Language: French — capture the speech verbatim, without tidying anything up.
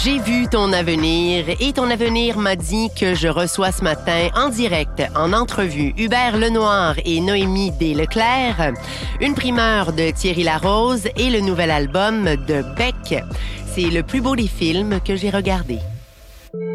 J'ai vu ton avenir et ton avenir m'a dit que je reçois ce matin en direct, en entrevue, Hubert Lenoir et Noémie Desleclerc, une primeur de Thierry Larose et le nouvel album de Beck. C'est le plus beau des films que j'ai regardé.